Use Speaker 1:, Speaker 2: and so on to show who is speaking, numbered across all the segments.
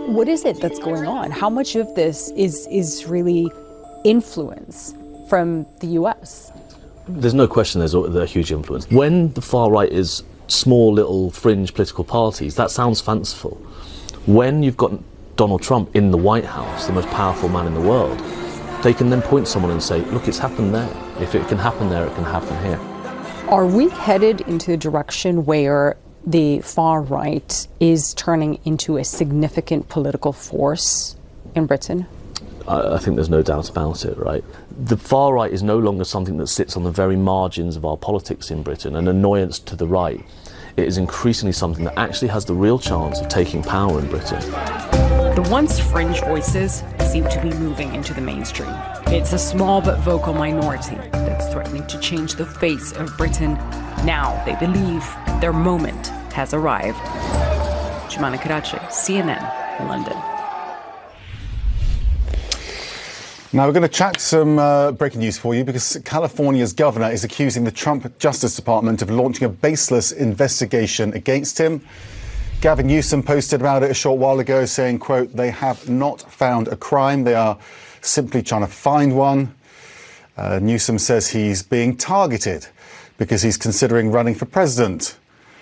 Speaker 1: What is it that's going on? How much of this is really influence from the US?
Speaker 2: There's no question there's a huge influence. When the far right is small little fringe political parties, that sounds fanciful. When you've got Donald Trump in the White House, the most powerful man in the world, they can then point to someone and say, look, it's happened there. If it can happen there, it can happen here.
Speaker 1: Are we headed into a direction where the far right is turning into a significant political force in Britain?
Speaker 2: I think there's no doubt about it, right? The far right is no longer something that sits on the very margins of our politics in Britain, an annoyance to the right. It is increasingly something that actually has the real chance of taking power in Britain.
Speaker 3: The once fringe voices seem to be moving into the mainstream. It's a small but vocal minority that's threatening to change the face of Britain. Now they believe their moment has arrived. Jumana Karachi, CNN, London.
Speaker 4: Now we're going to chat some breaking news for you, because California's governor is accusing the Trump Justice Department of launching a baseless investigation against him. Gavin Newsom posted about it a short while ago, saying, quote, "They have not found a crime. They are simply trying to find one." Newsom says he's being targeted because he's considering running for president.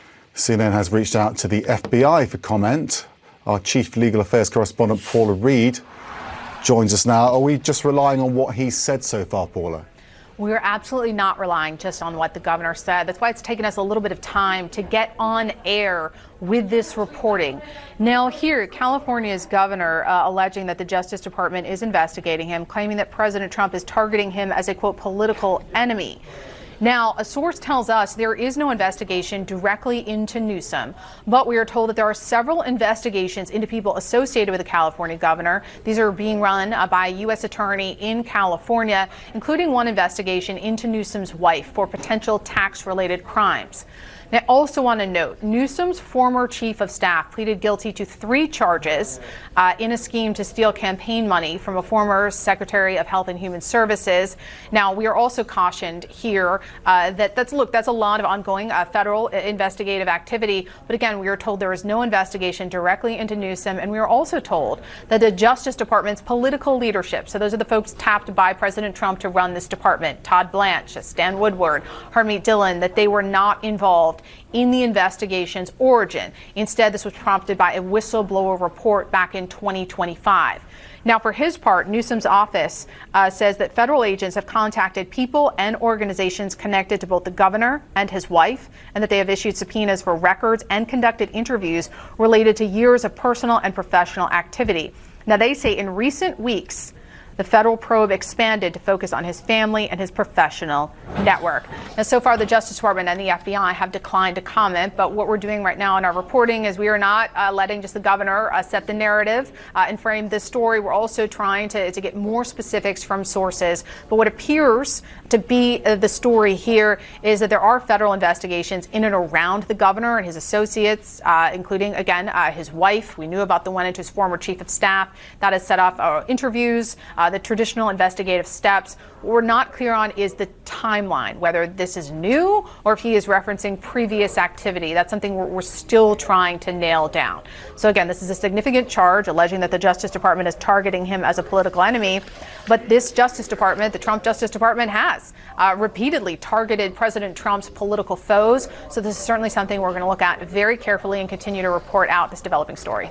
Speaker 4: CNN has reached out to the FBI for comment. Our chief legal affairs correspondent, Paula Reed, joins us now. Are we just relying on what he's said so far, Paula?
Speaker 5: We're absolutely not relying just on what the governor said. That's why it's taken us a little bit of time to get on air with this reporting. Now here, California's governor alleging that the Justice Department is investigating him, claiming that President Trump is targeting him as a, quote, political enemy. Now, a source tells us there is no investigation directly into Newsom, but we are told that there are several investigations into people associated with the California governor. These are being run by a U.S. attorney in California, including one investigation into Newsom's wife for potential tax-related crimes. Now, I also want to note, Newsom's former chief of staff pleaded guilty to 3 charges in a scheme to steal campaign money from a former Secretary of Health and Human Services. Now, we are also cautioned here that's a lot of ongoing federal investigative activity. But again, we are told there is no investigation directly into Newsom. And we are also told that the Justice Department's political leadership, so those are the folks tapped by President Trump to run this department, Todd Blanche, Stan Woodward, Harmeet Dillon, that they were not involved in the investigation's origin. Instead, this was prompted by a whistleblower report back in 2025. Now, for his part, Newsom's office says that federal agents have contacted people and organizations connected to both the governor and his wife, and that they have issued subpoenas for records and conducted interviews related to years of personal and professional activity. Now, they say in recent weeks, the federal probe expanded to focus on his family and his professional network. Now, so far, the Justice Department and the FBI have declined to comment, but what we're doing right now in our reporting is we are not letting just the governor set the narrative and frame this story. We're also trying to get more specifics from sources. But what appears to be the story here is that there are federal investigations in and around the governor and his associates, including, again, his wife. We knew about the one into his former chief of staff. That has set off interviews, the traditional investigative steps. What we're not clear on is the timeline, whether this is new or if he is referencing previous activity. That's something we're still trying to nail down. So again, this is a significant charge alleging that the Justice Department is targeting him as a political enemy. But this Justice Department, the Trump Justice Department, has repeatedly targeted President Trump's political foes. So this is certainly something we're going to look at very carefully and continue to report out this developing story.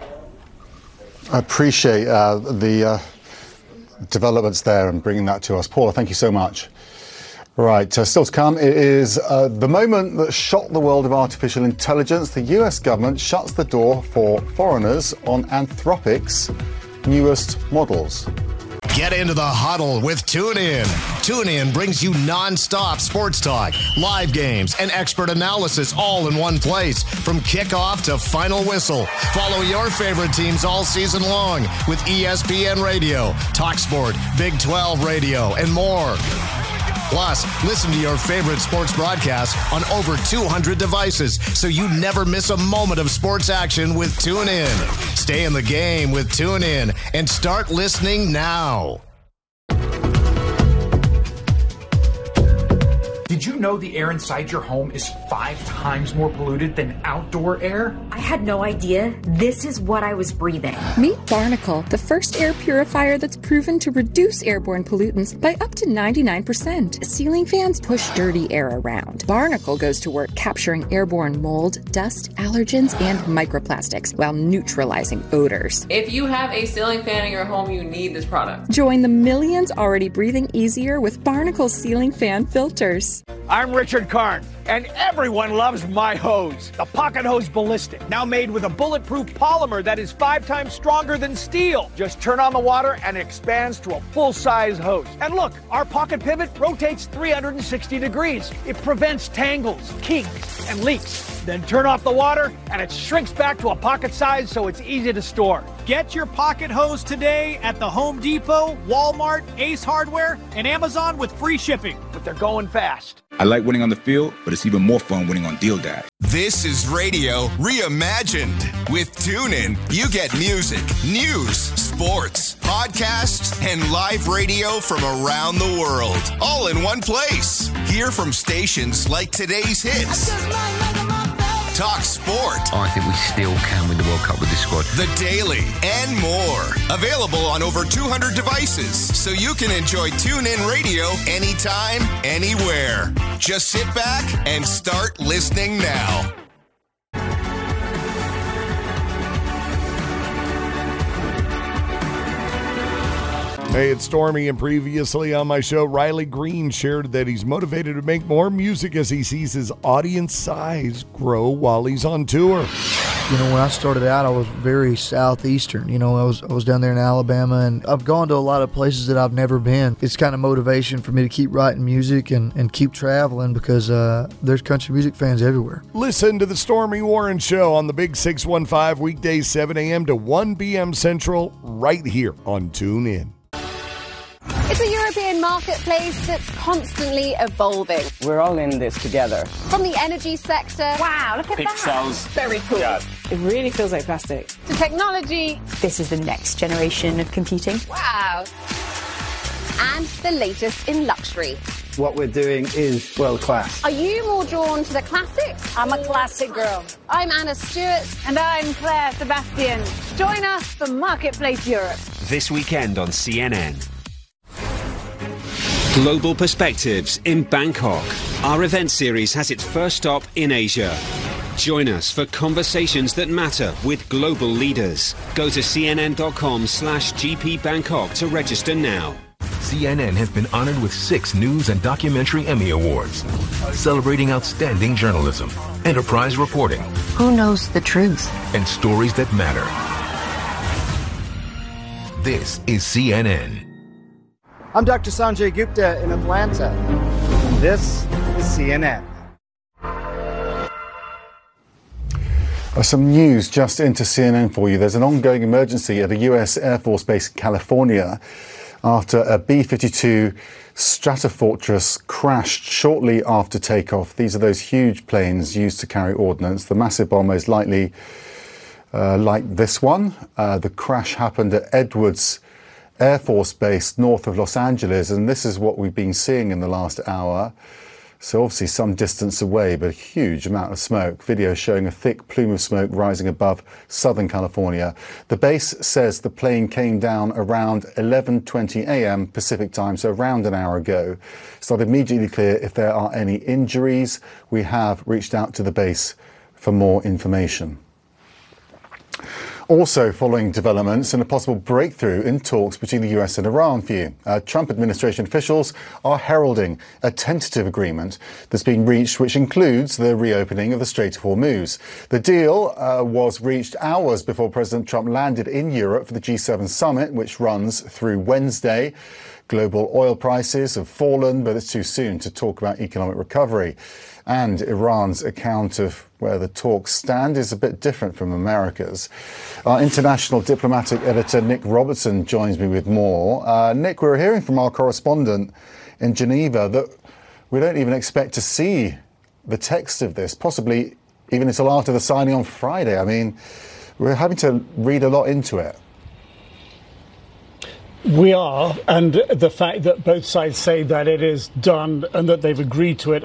Speaker 4: I appreciate the developments there and bringing that to us. Paula, thank you so much. Right, still to come, it is the moment that shocked the world of artificial intelligence. The US government shuts the door for foreigners on Anthropic's newest models.
Speaker 6: Get into the huddle with TuneIn. TuneIn brings you non-stop sports talk, live games, and expert analysis all in one place. From kickoff to final whistle. Follow your favorite teams all season long with ESPN Radio, TalkSport, Big 12 Radio, and more. Plus, listen to your favorite sports broadcasts on over 200 devices so you never miss a moment of sports action with TuneIn. Stay in the game with TuneIn and start listening now.
Speaker 4: Do
Speaker 7: Did you know the air inside your home is 5 times more polluted than outdoor air?
Speaker 8: I had no idea. This is what I was breathing.
Speaker 9: Meet Barnacle, the first air purifier that's proven to reduce airborne pollutants by up to 99%. Ceiling fans push dirty air around. Barnacle goes to work capturing airborne mold, dust, allergens, and microplastics while neutralizing odors.
Speaker 10: If you have a ceiling fan in your home, you need this product.
Speaker 9: Join the millions already breathing easier with Barnacle ceiling fan filters.
Speaker 11: I'm Richard Karn, and everyone loves my hose, the Pocket Hose Ballistic, now made with a bulletproof polymer that is 5 times stronger than steel. Just turn on the water and it expands to a full-size hose. And look, our Pocket Pivot rotates 360 degrees. It prevents tangles, kinks, and leaks. Then turn off the water and it shrinks back to a pocket size so it's easy to store.
Speaker 12: Get your Pocket Hose today at the Home Depot, Walmart, Ace Hardware, and Amazon with free shipping.
Speaker 11: But they're going fast.
Speaker 13: I like winning on the field, but it's even more fun winning on Deal Dash.
Speaker 14: This is radio reimagined. With TuneIn, you get music, news, sports, podcasts, and live radio from around the world, all in one place. Hear from stations like today's hits. Talk sport.
Speaker 15: I think we still can win the World Cup with this squad.
Speaker 14: The Daily and more. Available on over 200 devices, so you can enjoy TuneIn Radio anytime, anywhere. Just sit back and start listening now.
Speaker 16: Hey, it's Stormy, and previously on my show, Riley Green shared that he's motivated to make more music as he sees his audience size grow while he's on tour.
Speaker 17: You know, when I started out, I was very southeastern. You know, I was down there in Alabama, and I've gone to a lot of places that I've never been. It's kind of motivation for me to keep writing music and keep traveling because there's country music fans everywhere.
Speaker 16: Listen to the Stormy Warren Show on the Big 615 weekdays 7 a.m. to 1 p.m. Central right here on TuneIn.
Speaker 18: It's a European marketplace that's constantly evolving.
Speaker 19: We're all in this together.
Speaker 18: From the energy sector. Wow, look at
Speaker 19: Pixels.
Speaker 18: that. Very cool.
Speaker 19: Yeah. It really feels like plastic.
Speaker 18: To technology.
Speaker 20: This is the next generation of computing.
Speaker 18: Wow. And the latest in luxury.
Speaker 19: What we're doing is world class.
Speaker 18: Are you more drawn to the classics?
Speaker 19: I'm a classic girl.
Speaker 18: I'm Anna Stewart.
Speaker 19: And I'm Claire Sebastian.
Speaker 18: Join us for Marketplace Europe.
Speaker 21: This weekend on CNN. Global Perspectives in Bangkok. Our event series has its first stop in Asia. Join us for conversations that matter with global leaders. Go to cnn.com/GP Bangkok to register now.
Speaker 22: CNN has been honored with 6 News and Documentary Emmy Awards, celebrating outstanding journalism, enterprise reporting.
Speaker 20: Who knows the truth?
Speaker 22: And stories that matter. This is CNN.
Speaker 23: I'm Dr. Sanjay Gupta in Atlanta. And this is CNN.
Speaker 4: Some news just into CNN for you. There's an ongoing emergency at a U.S. Air Force base in California after a B-52 Stratofortress crashed shortly after takeoff. These are those huge planes used to carry ordnance. The massive bomber is likely like this one. The crash happened at Edwards Air Force Base north of Los Angeles, and this is what we've been seeing in the last hour. So obviously some distance away, but a huge amount of smoke. Video showing a thick plume of smoke rising above Southern California. The base says the plane came down around 11:20 a.m. Pacific time, so around an hour ago. It's not immediately clear if there are any injuries. We have reached out to the base for more information. Also following developments and a possible breakthrough in talks between the US and Iran for you. Trump administration officials are heralding a tentative agreement that's been reached, which includes the reopening of the Strait of Hormuz. The deal was reached hours before President Trump landed in Europe for the G7 summit, which runs through Wednesday. Global oil prices have fallen, but it's too soon to talk about economic recovery. And Iran's account of where the talks stand is a bit different from America's. Our international diplomatic editor, Nick Robertson, joins me with more. Nick, we're hearing from our correspondent in Geneva that we don't even expect to see the text of this, possibly even until after the signing on Friday. I mean, we're having to read a lot into it.
Speaker 12: We are, and the fact that both sides say that it is done and that they've agreed to it